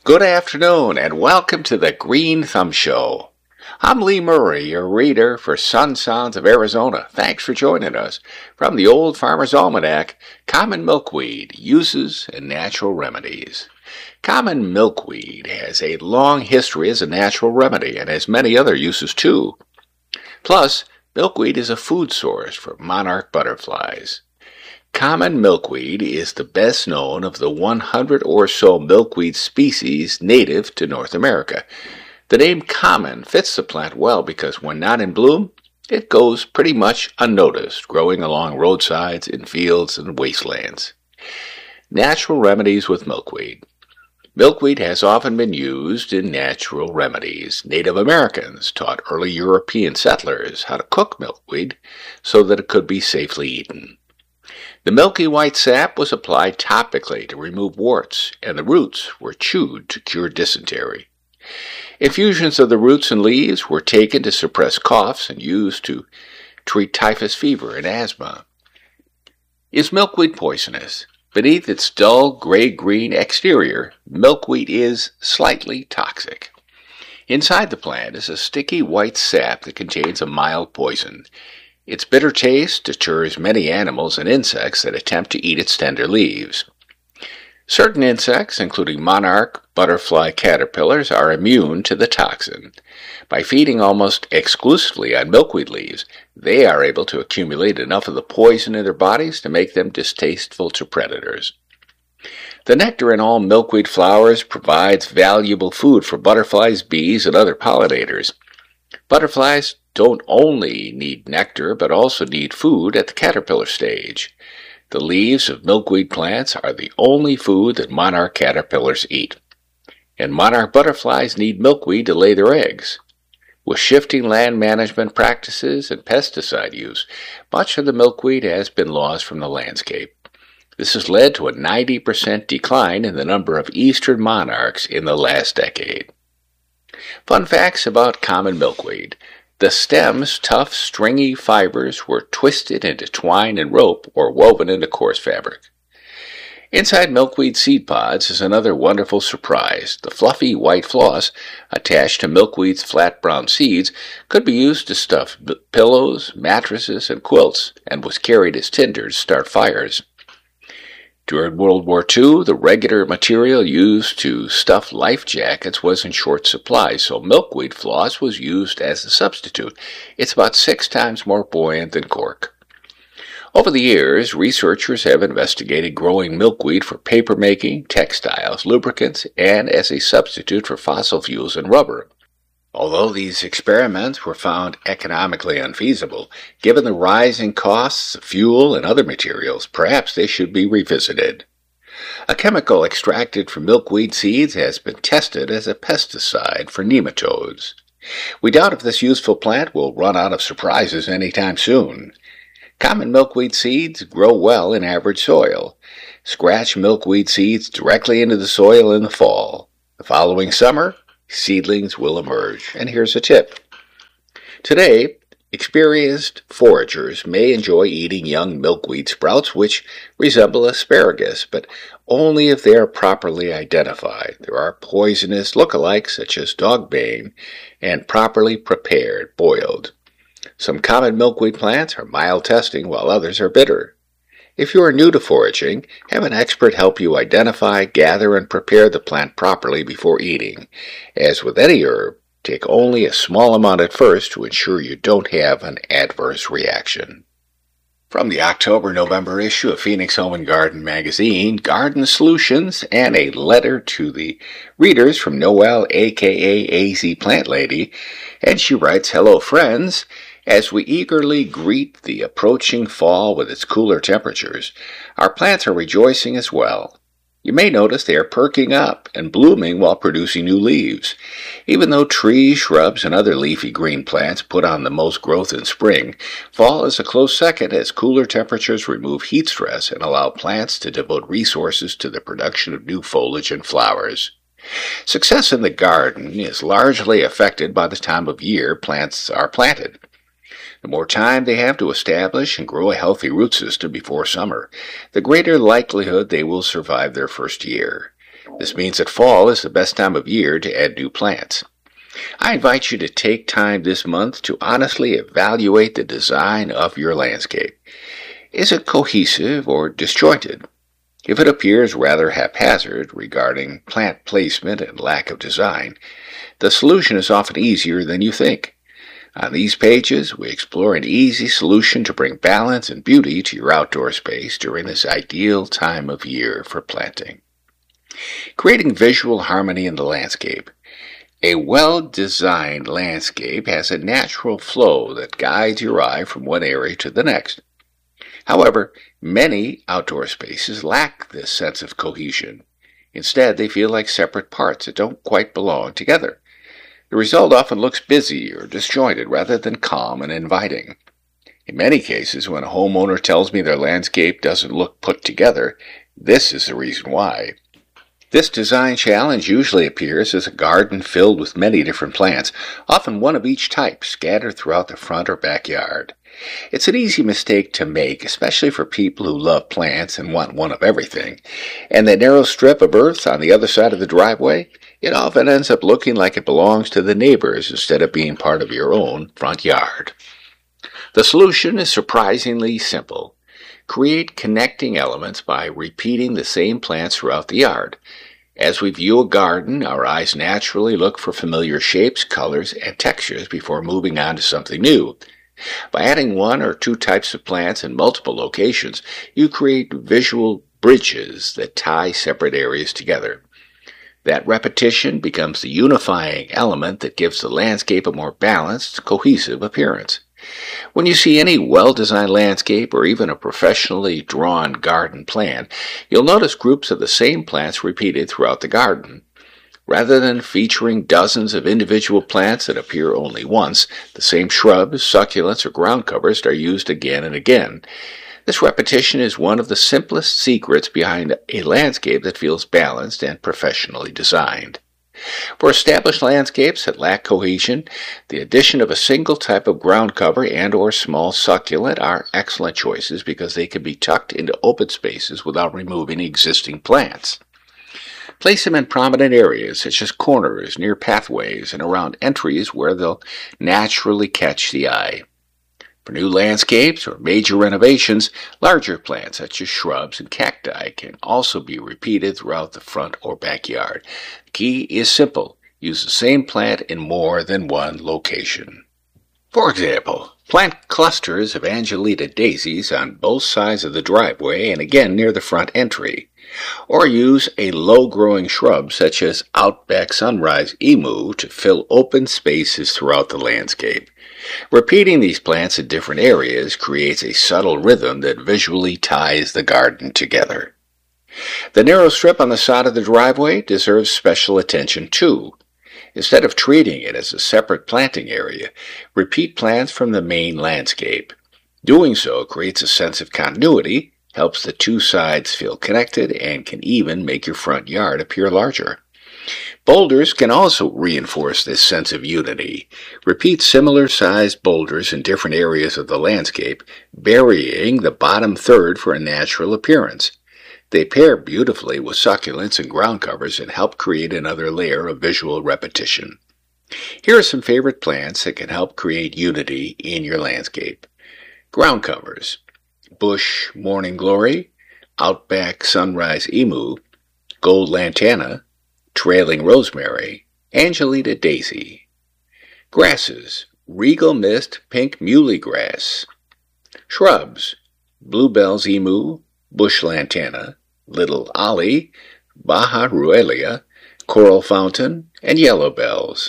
Good afternoon and welcome to the Green Thumb Show. I'm Lee Murray, your reader for Sun Sounds of Arizona. Thanks for joining us. From the Old Farmer's Almanac, Common Milkweed, Uses and Natural Remedies. Common milkweed has a long history as a natural remedy and has many other uses too. Plus, milkweed is a food source for monarch butterflies. Common milkweed is the best known of the 100 or so milkweed species native to North America. The name common fits the plant well because when not in bloom, it goes pretty much unnoticed, growing along roadsides, in fields, and wastelands. Natural remedies with milkweed. Milkweed has often been used in natural remedies. Native Americans taught early European settlers how to cook milkweed so that it could be safely eaten. The milky white sap was applied topically to remove warts, and the roots were chewed to cure dysentery. Infusions of the roots and leaves were taken to suppress coughs and used to treat typhus fever and asthma. Is milkweed poisonous? Beneath its dull gray-green exterior, milkweed is slightly toxic. Inside the plant is a sticky white sap that contains a mild poison. Its bitter taste deters many animals and insects that attempt to eat its tender leaves. Certain insects, including monarch butterfly caterpillars, are immune to the toxin. By feeding almost exclusively on milkweed leaves, they are able to accumulate enough of the poison in their bodies to make them distasteful to predators. The nectar in all milkweed flowers provides valuable food for butterflies, bees, and other pollinators. Butterflies don't only need nectar, but also need food at the caterpillar stage. The leaves of milkweed plants are the only food that monarch caterpillars eat. And monarch butterflies need milkweed to lay their eggs. With shifting land management practices and pesticide use, much of the milkweed has been lost from the landscape. This has led to a 90% decline in the number of eastern monarchs in the last decade. Fun facts about common milkweed. The stem's tough, stringy fibers were twisted into twine and rope or woven into coarse fabric. Inside milkweed seed pods is another wonderful surprise. The fluffy white floss attached to milkweed's flat brown seeds could be used to stuff pillows, mattresses, and quilts, and was carried as tinder to start fires. During World War II, the regular material used to stuff life jackets was in short supply, so milkweed floss was used as a substitute. It's about 6 times more buoyant than cork. Over the years, researchers have investigated growing milkweed for paper making, textiles, lubricants, and as a substitute for fossil fuels and rubber. Although these experiments were found economically unfeasible, given the rising costs of fuel and other materials, perhaps they should be revisited. A chemical extracted from milkweed seeds has been tested as a pesticide for nematodes. We doubt if this useful plant will run out of surprises anytime soon. Common milkweed seeds grow well in average soil. Scratch milkweed seeds directly into the soil in the fall. The following summer, seedlings will emerge. And here's a tip. Today, experienced foragers may enjoy eating young milkweed sprouts which resemble asparagus, but only if they are properly identified. There are poisonous lookalikes such as dogbane and properly prepared, boiled. Some common milkweed plants are mild testing while others are bitter. If you are new to foraging, have an expert help you identify, gather, and prepare the plant properly before eating. As with any herb, take only a small amount at first to ensure you don't have an adverse reaction. From the October-November issue of Phoenix Home and Garden magazine, Garden Solutions, and a letter to the readers from Noelle, a.k.a. AZ Plant Lady, and she writes, "Hello friends. As we eagerly greet the approaching fall with its cooler temperatures, our plants are rejoicing as well. You may notice they are perking up and blooming while producing new leaves. Even though trees, shrubs, and other leafy green plants put on the most growth in spring, fall is a close second as cooler temperatures remove heat stress and allow plants to devote resources to the production of new foliage and flowers. Success in the garden is largely affected by the time of year plants are planted. The more time they have to establish and grow a healthy root system before summer, the greater likelihood they will survive their first year. This means that fall is the best time of year to add new plants. I invite you to take time this month to honestly evaluate the design of your landscape. Is it cohesive or disjointed? If it appears rather haphazard regarding plant placement and lack of design, the solution is often easier than you think. On these pages, we explore an easy solution to bring balance and beauty to your outdoor space during this ideal time of year for planting. Creating visual harmony in the landscape. A well-designed landscape has a natural flow that guides your eye from one area to the next. However, many outdoor spaces lack this sense of cohesion. Instead, they feel like separate parts that don't quite belong together. The result often looks busy or disjointed rather than calm and inviting. In many cases, when a homeowner tells me their landscape doesn't look put together, this is the reason why. This design challenge usually appears as a garden filled with many different plants, often one of each type, scattered throughout the front or backyard. It's an easy mistake to make, especially for people who love plants and want one of everything. And that narrow strip of earth on the other side of the driveway, it often ends up looking like it belongs to the neighbors instead of being part of your own front yard. The solution is surprisingly simple. Create connecting elements by repeating the same plants throughout the yard. As we view a garden, our eyes naturally look for familiar shapes, colors, and textures before moving on to something new. By adding one or two types of plants in multiple locations, you create visual bridges that tie separate areas together. That repetition becomes the unifying element that gives the landscape a more balanced, cohesive appearance. When you see any well-designed landscape or even a professionally drawn garden plan, you'll notice groups of the same plants repeated throughout the garden. Rather than featuring dozens of individual plants that appear only once, the same shrubs, succulents, or ground covers are used again and again. This repetition is one of the simplest secrets behind a landscape that feels balanced and professionally designed. For established landscapes that lack cohesion, the addition of a single type of ground cover and or small succulent are excellent choices because they can be tucked into open spaces without removing existing plants. Place them in prominent areas such as corners, near pathways, and around entries where they'll naturally catch the eye. For new landscapes or major renovations, larger plants such as shrubs and cacti can also be repeated throughout the front or backyard. The key is simple. Use the same plant in more than one location. For example, plant clusters of Angelita daisies on both sides of the driveway and again near the front entry. Or use a low-growing shrub such as Outback Sunrise Emu to fill open spaces throughout the landscape. Repeating these plants in different areas creates a subtle rhythm that visually ties the garden together. The narrow strip on the side of the driveway deserves special attention too. Instead of treating it as a separate planting area, repeat plants from the main landscape. Doing so creates a sense of continuity, helps the two sides feel connected, and can even make your front yard appear larger. Boulders can also reinforce this sense of unity. Repeat similar-sized boulders in different areas of the landscape, burying the bottom third for a natural appearance. They pair beautifully with succulents and ground covers and help create another layer of visual repetition. Here are some favorite plants that can help create unity in your landscape. Ground covers: Bush Morning Glory, Outback Sunrise Emu, Gold Lantana, Trailing Rosemary, Angelita Daisy. Grasses: Regal Mist Pink Muley Grass. Shrubs: Bluebell's Emu, Bush Lantana, Little Ollie, Baja Ruelia, Coral Fountain, and Yellow Bells.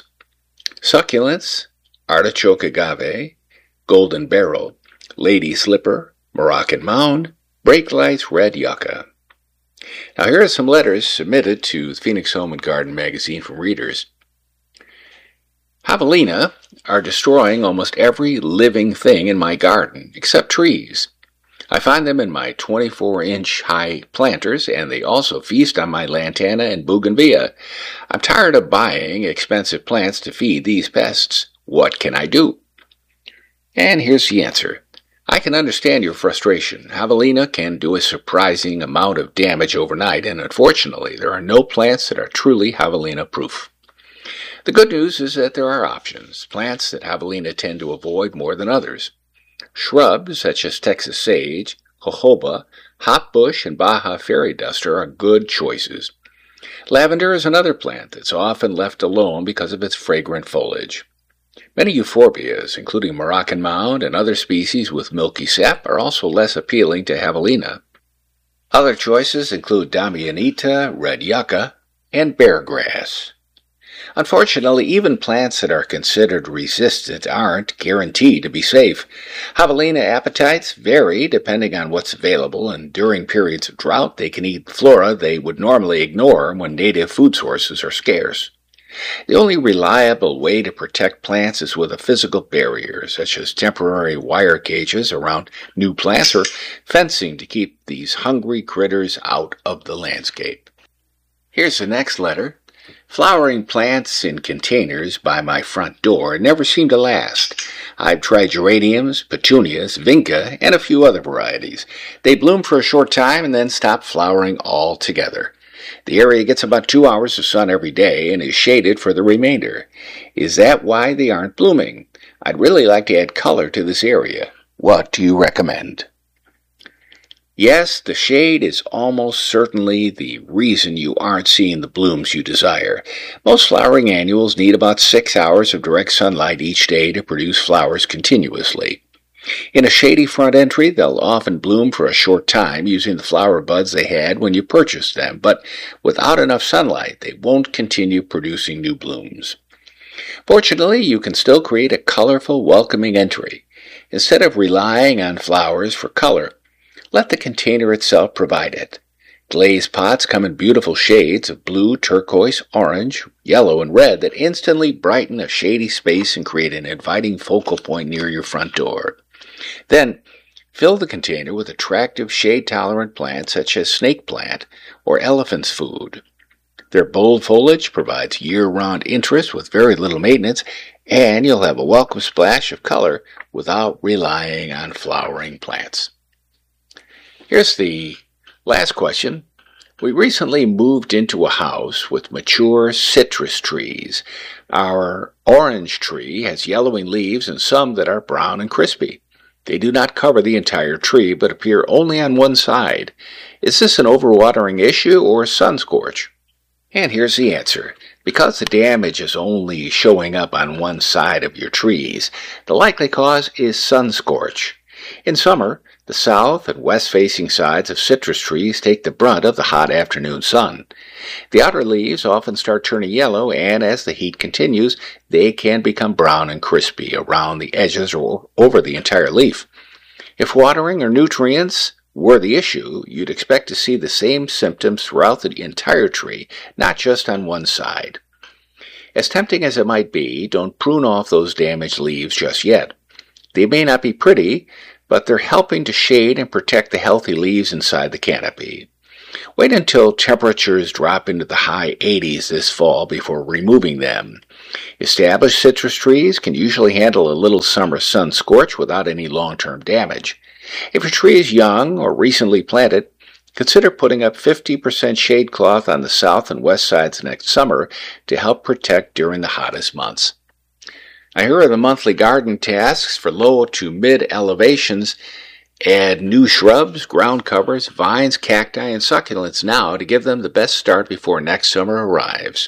Succulents: Artichoke Agave, Golden Barrel, Lady Slipper, Moroccan Mound, Brake Lights Red Yucca. Now here are some letters submitted to Phoenix Home and Garden magazine from readers. Javelina are destroying almost every living thing in my garden, except trees. I find them in my 24-inch high planters, and they also feast on my lantana and bougainvillea. I'm tired of buying expensive plants to feed these pests. What can I do? And here's the answer. I can understand your frustration. Javelina can do a surprising amount of damage overnight, and unfortunately, there are no plants that are truly javelina-proof. The good news is that there are options, plants that javelina tend to avoid more than others. Shrubs such as Texas sage, jojoba, hopbush, and Baja fairy duster are good choices. Lavender is another plant that's often left alone because of its fragrant foliage. Many euphorbias, including Moroccan mound and other species with milky sap, are also less appealing to javelina. Other choices include Damianita, red yucca, and bear grass. Unfortunately, even plants that are considered resistant aren't guaranteed to be safe. Javelina appetites vary depending on what's available, and during periods of drought they can eat flora they would normally ignore when native food sources are scarce. The only reliable way to protect plants is with a physical barrier, such as temporary wire cages around new plants or fencing to keep these hungry critters out of the landscape. Here's the next letter. Flowering plants in containers by my front door never seem to last. I've tried geraniums, petunias, vinca, and a few other varieties. They bloom for a short time and then stop flowering altogether. The area gets about 2 hours of sun every day and is shaded for the remainder. Is that why they aren't blooming? I'd really like to add color to this area. What do you recommend? Yes, the shade is almost certainly the reason you aren't seeing the blooms you desire. Most flowering annuals need about 6 hours of direct sunlight each day to produce flowers continuously. In a shady front entry, they'll often bloom for a short time using the flower buds they had when you purchased them, but without enough sunlight, they won't continue producing new blooms. Fortunately, you can still create a colorful, welcoming entry. Instead of relying on flowers for color, let the container itself provide it. Glazed pots come in beautiful shades of blue, turquoise, orange, yellow, and red that instantly brighten a shady space and create an inviting focal point near your front door. Then, fill the container with attractive shade-tolerant plants such as snake plant or elephant's food. Their bold foliage provides year-round interest with very little maintenance, and you'll have a welcome splash of color without relying on flowering plants. Here's the last question. We recently moved into a house with mature citrus trees. Our orange tree has yellowing leaves and some that are brown and crispy. They do not cover the entire tree, but appear only on one side. Is this an overwatering issue or sun scorch? And here's the answer. Because the damage is only showing up on one side of your trees, the likely cause is sun scorch. In summer, the south and west-facing sides of citrus trees take the brunt of the hot afternoon sun. The outer leaves often start turning yellow, and as the heat continues, they can become brown and crispy around the edges or over the entire leaf. If watering or nutrients were the issue, you'd expect to see the same symptoms throughout the entire tree, not just on one side. As tempting as it might be, don't prune off those damaged leaves just yet. They may not be pretty, but they're helping to shade and protect the healthy leaves inside the canopy. Wait until temperatures drop into the high 80s this fall before removing them. Established citrus trees can usually handle a little summer sun scorch without any long-term damage. If your tree is young or recently planted, consider putting up 50% shade cloth on the south and west sides next summer to help protect during the hottest months. Now, here are the monthly garden tasks for low to mid elevations. Add new shrubs, ground covers, vines, cacti, and succulents now to give them the best start before next summer arrives.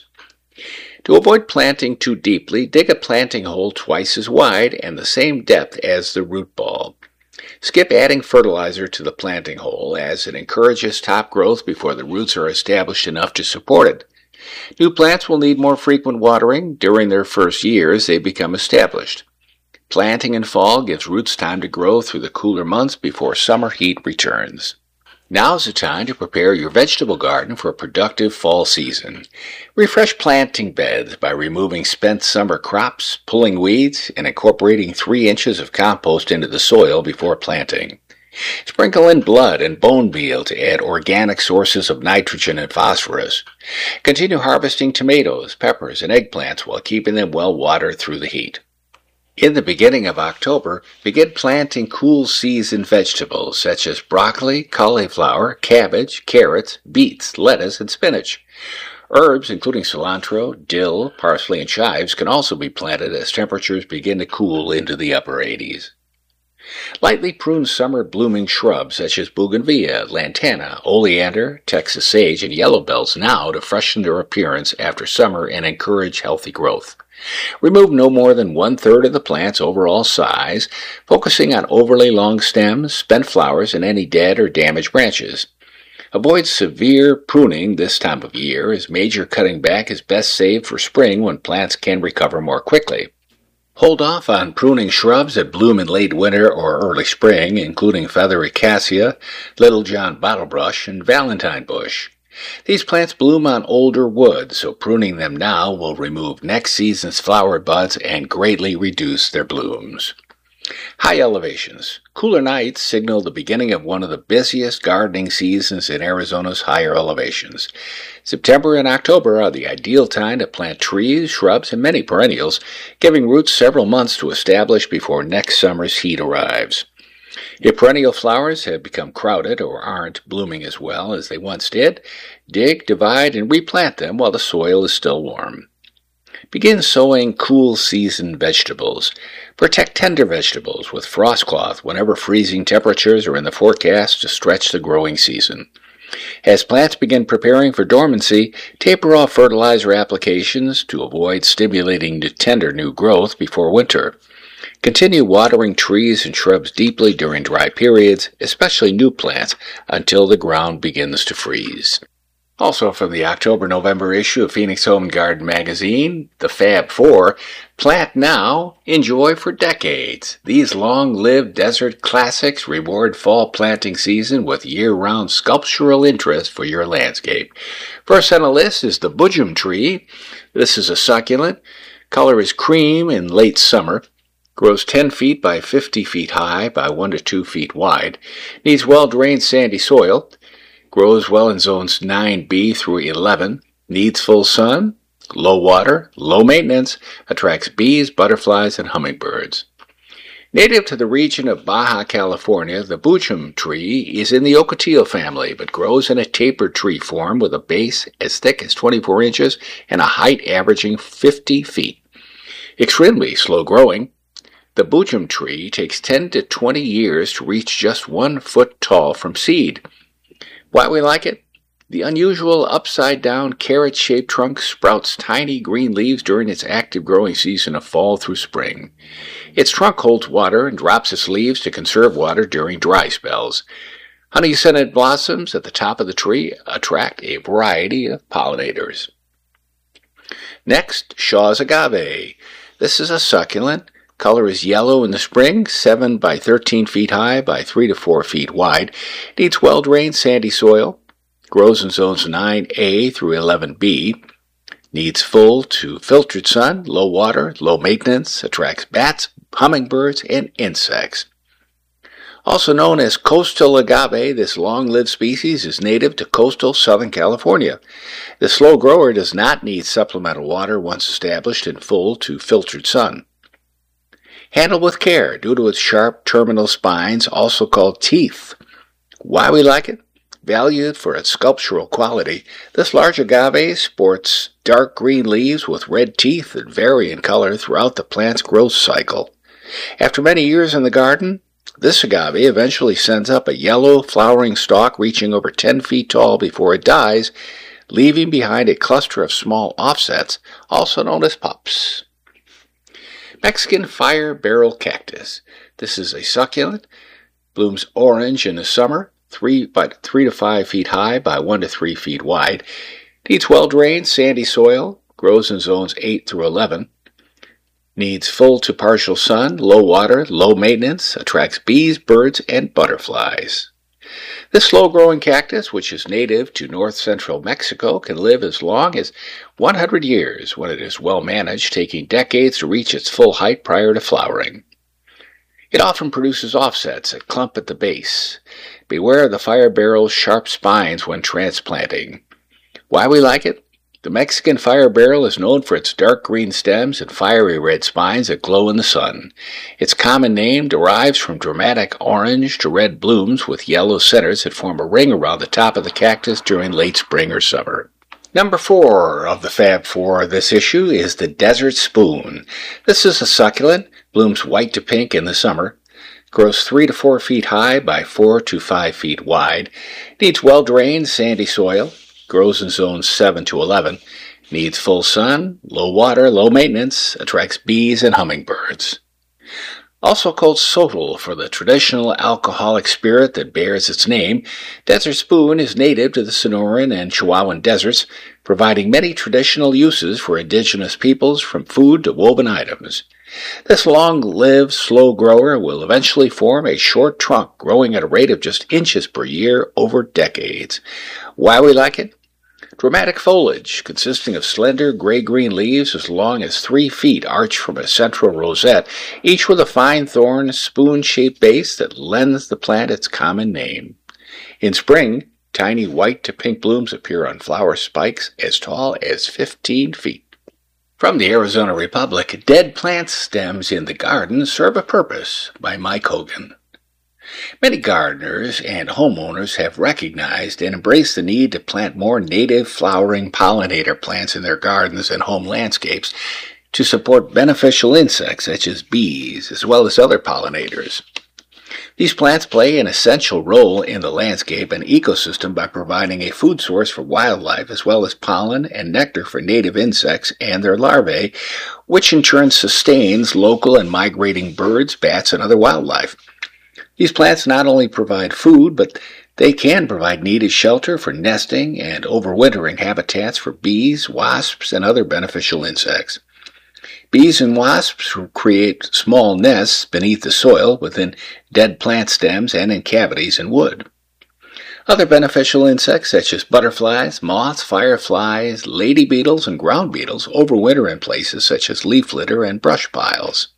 To avoid planting too deeply, dig a planting hole twice as wide and the same depth as the root ball. Skip adding fertilizer to the planting hole as it encourages top growth before the roots are established enough to support it. New plants will need more frequent watering during their first year as they become established. Planting in fall gives roots time to grow through the cooler months before summer heat returns. Now's the time to prepare your vegetable garden for a productive fall season. Refresh planting beds by removing spent summer crops, pulling weeds, and incorporating 3 inches of compost into the soil before planting. Sprinkle in blood and bone meal to add organic sources of nitrogen and phosphorus. Continue harvesting tomatoes, peppers, and eggplants while keeping them well watered through the heat. In the beginning of October, begin planting cool season vegetables such as broccoli, cauliflower, cabbage, carrots, beets, lettuce, and spinach. Herbs, including cilantro, dill, parsley, and chives, can also be planted as temperatures begin to cool into the upper 80s. Lightly prune summer blooming shrubs such as bougainvillea, lantana, oleander, Texas sage, and yellow bells now to freshen their appearance after summer and encourage healthy growth. Remove no more than 1/3 of the plant's overall size, focusing on overly long stems, bent flowers, and any dead or damaged branches. Avoid severe pruning this time of year, as major cutting back is best saved for spring when plants can recover more quickly. Hold off on pruning shrubs that bloom in late winter or early spring, including feathery cassia, Little John bottlebrush, and Valentine bush. These plants bloom on older wood, so pruning them now will remove next season's flower buds and greatly reduce their blooms. High elevations. Cooler nights signal the beginning of one of the busiest gardening seasons in Arizona's higher elevations. September and October are the ideal time to plant trees, shrubs, and many perennials, giving roots several months to establish before next summer's heat arrives. If perennial flowers have become crowded or aren't blooming as well as they once did, dig, divide, and replant them while the soil is still warm. Begin sowing cool season vegetables. Protect tender vegetables with frost cloth whenever freezing temperatures are in the forecast to stretch the growing season. As plants begin preparing for dormancy, taper off fertilizer applications to avoid stimulating tender new growth before winter. Continue watering trees and shrubs deeply during dry periods, especially new plants, until the ground begins to freeze. Also from the October-November issue of Phoenix Home and Garden magazine, the Fab Four, plant now, enjoy for decades. These long-lived desert classics reward fall planting season with year-round sculptural interest for your landscape. First on the list is the Boojum tree. This is a succulent. Color is cream in late summer. Grows 10 feet by 50 feet high by 1 to 2 feet wide. Needs well-drained sandy soil. Grows well in zones 9B through 11, needs full sun, low water, low maintenance, attracts bees, butterflies, and hummingbirds. Native to the region of Baja California, the Boojum tree is in the ocotillo family, but grows in a tapered tree form with a base as thick as 24 inches and a height averaging 50 feet. Extremely slow growing, the Boojum tree takes 10 to 20 years to reach just 1 foot tall from seed. Why we like it? The unusual upside-down carrot-shaped trunk sprouts tiny green leaves during its active growing season of fall through spring. Its trunk holds water and drops its leaves to conserve water during dry spells. Honey-scented blossoms at the top of the tree attract a variety of pollinators. Next, Shaw's agave. This is a succulent. Color is yellow in the spring, 7 by 13 feet high by 3 to 4 feet wide. Needs well-drained sandy soil. Grows in zones 9A through 11B. Needs full to filtered sun, low water, low maintenance. Attracts bats, hummingbirds, and insects. Also known as coastal agave, this long-lived species is native to coastal Southern California. The slow grower does not need supplemental water once established in full to filtered sun. Handled with care due to its sharp terminal spines, also called teeth. Why we like it? Valued for its sculptural quality, this large agave sports dark green leaves with red teeth that vary in color throughout the plant's growth cycle. After many years in the garden, this agave eventually sends up a yellow flowering stalk reaching over 10 feet tall before it dies, leaving behind a cluster of small offsets, also known as pups. Mexican fire barrel cactus. This is a succulent. Blooms orange in the summer, 3 to 5 feet high by 1 to 3 feet wide. Needs well-drained sandy soil. Grows in zones 8 through 11. Needs full to partial sun, low water, low maintenance. Attracts bees, birds, and butterflies. This slow-growing cactus, which is native to north-central Mexico, can live as long as 100 years when it is well managed, taking decades to reach its full height prior to flowering. It often produces offsets, a clump at the base. Beware of the fire barrel's sharp spines when transplanting. Why we like it? The Mexican fire barrel is known for its dark green stems and fiery red spines that glow in the sun. Its common name derives from dramatic orange to red blooms with yellow centers that form a ring around the top of the cactus during late spring or summer. Number 4 of the Fab Four of this issue is the Desert Spoon. This is a succulent, blooms white to pink in the summer, grows 3 to 4 feet high by 4 to 5 feet wide, needs well-drained, sandy soil, grows in zones 7 to 11, needs full sun, low water, low maintenance, attracts bees and hummingbirds. Also called Sotol for the traditional alcoholic spirit that bears its name, Desert Spoon is native to the Sonoran and Chihuahuan deserts, providing many traditional uses for indigenous peoples from food to woven items. This long-lived, slow grower will eventually form a short trunk growing at a rate of just inches per year over decades. Why we like it? Dramatic foliage, consisting of slender gray-green leaves as long as 3 feet arch from a central rosette, each with a fine thorn, spoon-shaped base that lends the plant its common name. In spring, tiny white to pink blooms appear on flower spikes as tall as 15 feet. From the Arizona Republic, Dead Plant Stems in the Garden Serve a Purpose by Mike Hogan. Many gardeners and homeowners have recognized and embraced the need to plant more native flowering pollinator plants in their gardens and home landscapes to support beneficial insects such as bees, as well as other pollinators. These plants play an essential role in the landscape and ecosystem by providing a food source for wildlife as well as pollen and nectar for native insects and their larvae, which in turn sustains local and migrating birds, bats, and other wildlife. These plants not only provide food, but they can provide needed shelter for nesting and overwintering habitats for bees, wasps, and other beneficial insects. Bees and wasps create small nests beneath the soil within dead plant stems and in cavities in wood. Other beneficial insects such as butterflies, moths, fireflies, lady beetles, and ground beetles overwinter in places such as leaf litter and brush piles.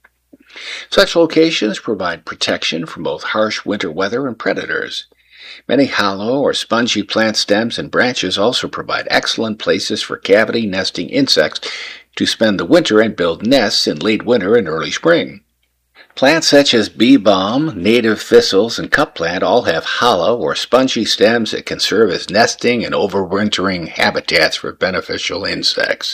Such locations provide protection from both harsh winter weather and predators. Many hollow or spongy plant stems and branches also provide excellent places for cavity nesting insects to spend the winter and build nests in late winter and early spring. Plants such as bee balm, native thistles, and cup plant all have hollow or spongy stems that can serve as nesting and overwintering habitats for beneficial insects.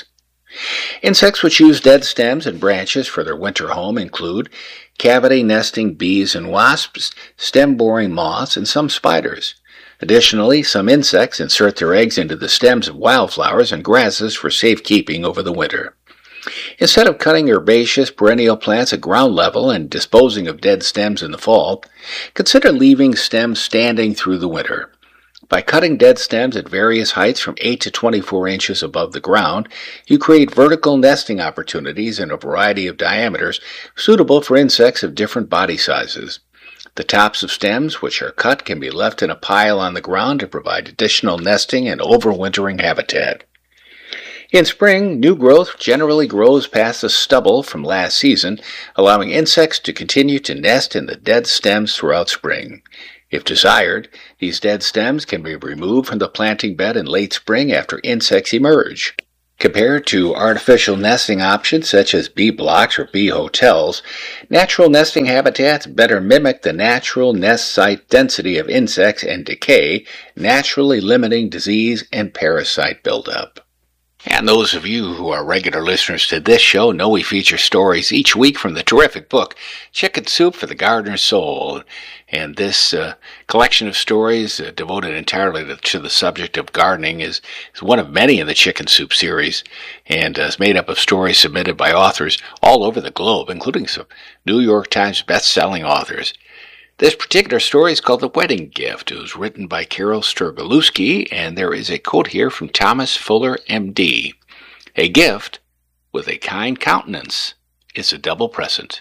Insects which use dead stems and branches for their winter home include cavity nesting bees and wasps, stem-boring moths, and some spiders. Additionally, some insects insert their eggs into the stems of wildflowers and grasses for safekeeping over the winter. Instead of cutting herbaceous perennial plants at ground level and disposing of dead stems in the fall, consider leaving stems standing through the winter. By cutting dead stems at various heights from 8 to 24 inches above the ground, you create vertical nesting opportunities in a variety of diameters suitable for insects of different body sizes. The tops of stems which are cut can be left in a pile on the ground to provide additional nesting and overwintering habitat. In spring, new growth generally grows past the stubble from last season, allowing insects to continue to nest in the dead stems throughout spring. If desired, these dead stems can be removed from the planting bed in late spring after insects emerge. Compared to artificial nesting options such as bee blocks or bee hotels, natural nesting habitats better mimic the natural nest site density of insects and decay, naturally limiting disease and parasite buildup. And those of you who are regular listeners to this show know we feature stories each week from the terrific book, Chicken Soup for the Gardener's Soul. And this collection of stories devoted entirely to the subject of gardening is one of many in the Chicken Soup series, and is made up of stories submitted by authors all over the globe, including some New York Times best-selling authors. This particular story is called The Wedding Gift. It was written by Carol Sturgalewski, and there is a quote here from Thomas Fuller, M.D. A gift with a kind countenance is a double present.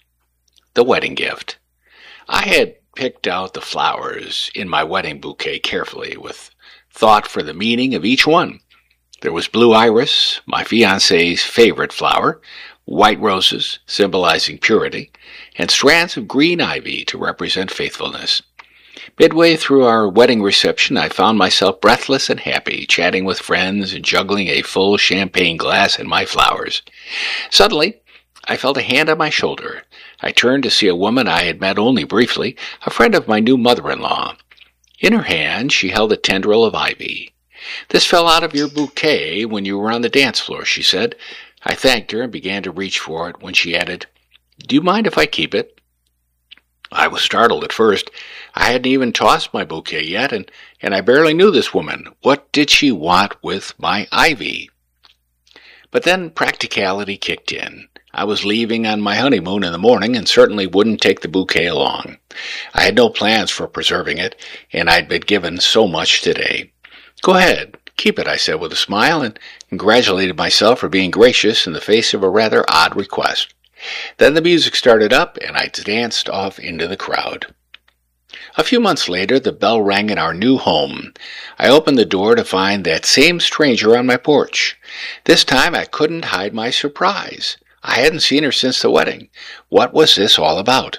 The Wedding Gift. I had picked out the flowers in my wedding bouquet carefully, with thought for the meaning of each one. There was blue iris, my fiancé's favorite flower, white roses, symbolizing purity, and strands of green ivy to represent faithfulness. Midway through our wedding reception, I found myself breathless and happy, chatting with friends and juggling a full champagne glass and my flowers. Suddenly, I felt a hand on my shoulder. I turned to see a woman I had met only briefly, a friend of my new mother-in-law. In her hand, she held a tendril of ivy. "This fell out of your bouquet when you were on the dance floor," she said. I thanked her and began to reach for it when she added, "Do you mind if I keep it?" I was startled at first. I hadn't even tossed my bouquet yet, and I barely knew this woman. What did she want with my ivy? But then practicality kicked in. I was leaving on my honeymoon in the morning and certainly wouldn't take the bouquet along. I had no plans for preserving it, and I'd been given so much today. "Go ahead, keep it," I said with a smile, and congratulated myself for being gracious in the face of a rather odd request. Then the music started up, and I danced off into the crowd. A few months later, the bell rang in our new home. I opened the door to find that same stranger on my porch. This time I couldn't hide my surprise. I hadn't seen her since the wedding. What was this all about?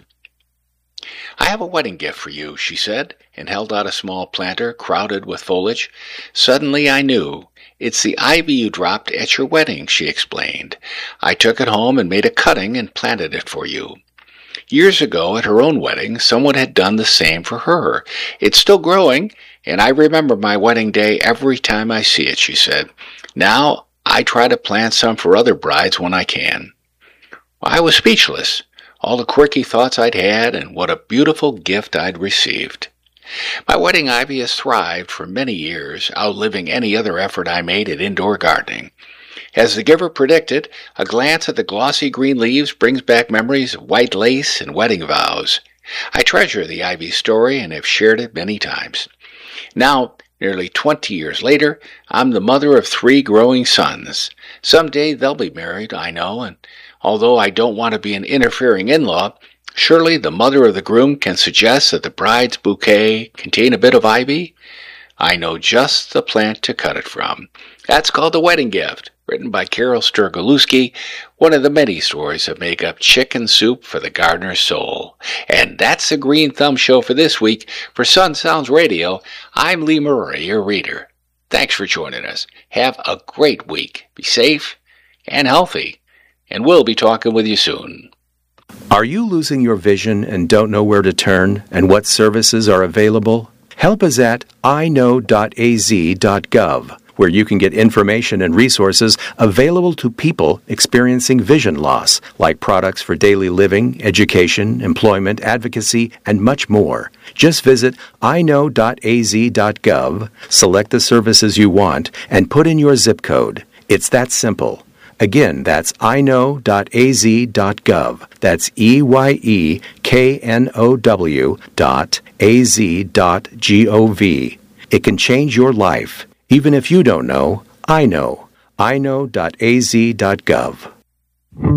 "I have a wedding gift for you," she said, and held out a small planter crowded with foliage. Suddenly I knew. "It's the ivy you dropped at your wedding," she explained. "I took it home and made a cutting and planted it for you." Years ago, at her own wedding, someone had done the same for her. "It's still growing, and I remember my wedding day every time I see it," she said. "Now I try to plant some for other brides when I can." I was speechless. All the quirky thoughts I'd had, and what a beautiful gift I'd received. My wedding ivy has thrived for many years, outliving any other effort I made at indoor gardening. As the giver predicted, a glance at the glossy green leaves brings back memories of white lace and wedding vows. I treasure the ivy story and have shared it many times. Now, nearly 20 years later, I'm the mother of 3 growing sons. Someday they'll be married, I know, and although I don't want to be an interfering in-law, surely the mother of the groom can suggest that the bride's bouquet contain a bit of ivy? I know just the plant to cut it from. That's called The Wedding Gift, written by Carol Sturgalewski, one of the many stories that make up Chicken Soup for the Gardener's Soul. And that's the Green Thumb Show for this week. For Sun Sounds Radio, I'm Lee Murray, your reader. Thanks for joining us. Have a great week. Be safe and healthy, and we'll be talking with you soon. Are you losing your vision and don't know where to turn and what services are available? Help is at iknow.az.gov, where you can get information and resources available to people experiencing vision loss, like products for daily living, education, employment, advocacy, and much more. Just visit iknow.az.gov, select the services you want, and put in your zip code. It's that simple. Again, that's iknow.az.gov. That's EYEKNOW.az.gov. It can change your life. Even if you don't know, I know. iknow.az.gov.